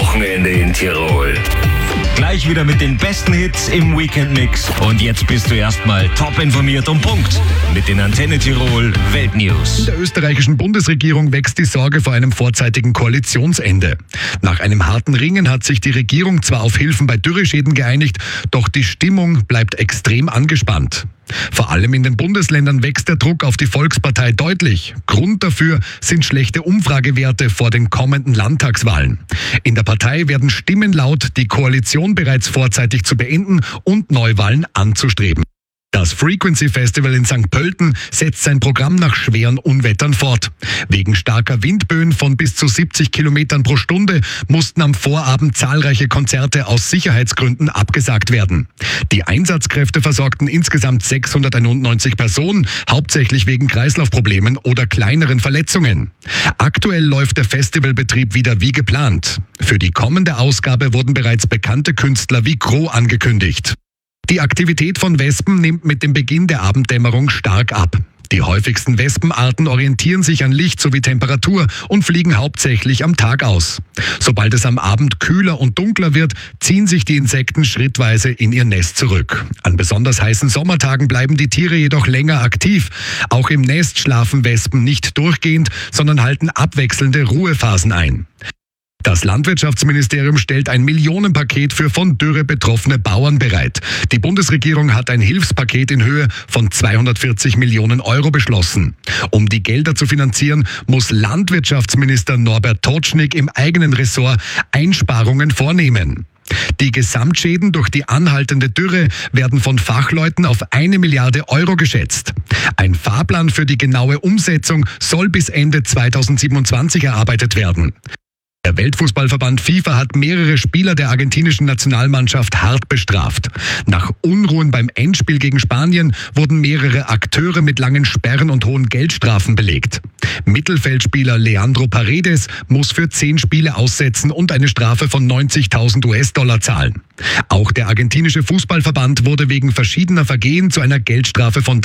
Wochenende in Tirol. Gleich wieder mit den besten Hits im Weekend-Mix. Und jetzt bist du erstmal top informiert und Punkt mit den Antenne Tirol Weltnews. In der österreichischen Bundesregierung wächst die Sorge vor einem vorzeitigen Koalitionsende. Nach einem harten Ringen hat sich die Regierung zwar auf Hilfen bei Dürreschäden geeinigt, doch die Stimmung bleibt extrem angespannt. Vor allem in den Bundesländern wächst der Druck auf die Volkspartei deutlich. Grund dafür sind schlechte Umfragewerte vor den kommenden Landtagswahlen. In der Partei werden Stimmen laut, die Koalition bereits vorzeitig zu beenden und Neuwahlen anzustreben. Das Frequency Festival in St. Pölten setzt sein Programm nach schweren Unwettern fort. Wegen starker Windböen von bis zu 70 Kilometern pro Stunde mussten am Vorabend zahlreiche Konzerte aus Sicherheitsgründen abgesagt werden. Die Einsatzkräfte versorgten insgesamt 691 Personen, hauptsächlich wegen Kreislaufproblemen oder kleineren Verletzungen. Aktuell läuft der Festivalbetrieb wieder wie geplant. Für die kommende Ausgabe wurden bereits bekannte Künstler wie Gro angekündigt. Die Aktivität von Wespen nimmt mit dem Beginn der Abenddämmerung stark ab. Die häufigsten Wespenarten orientieren sich an Licht sowie Temperatur und fliegen hauptsächlich am Tag aus. Sobald es am Abend kühler und dunkler wird, ziehen sich die Insekten schrittweise in ihr Nest zurück. An besonders heißen Sommertagen bleiben die Tiere jedoch länger aktiv. Auch im Nest schlafen Wespen nicht durchgehend, sondern halten abwechselnde Ruhephasen ein. Das Landwirtschaftsministerium stellt ein Millionenpaket für von Dürre betroffene Bauern bereit. Die Bundesregierung hat ein Hilfspaket in Höhe von 240 Millionen Euro beschlossen. Um die Gelder zu finanzieren, muss Landwirtschaftsminister Norbert Totschnig im eigenen Ressort Einsparungen vornehmen. Die Gesamtschäden durch die anhaltende Dürre werden von Fachleuten auf 1 Milliarde Euro geschätzt. Ein Fahrplan für die genaue Umsetzung soll bis Ende 2027 erarbeitet werden. Der Weltfußballverband FIFA hat mehrere Spieler der argentinischen Nationalmannschaft hart bestraft. Nach Unruhen beim Endspiel gegen Spanien wurden mehrere Akteure mit langen Sperren und hohen Geldstrafen belegt. Mittelfeldspieler Leandro Paredes muss für 10 Spiele aussetzen und eine Strafe von 90.000 US-Dollar zahlen. Auch der argentinische Fußballverband wurde wegen verschiedener Vergehen zu einer Geldstrafe von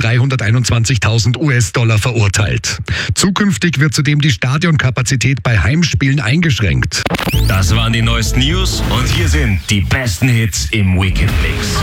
321.000 US-Dollar verurteilt. Zukünftig wird zudem die Stadionkapazität bei Heimspielen eingeschränkt. Das waren die neuesten News und hier sind die besten Hits im Weekend Mix.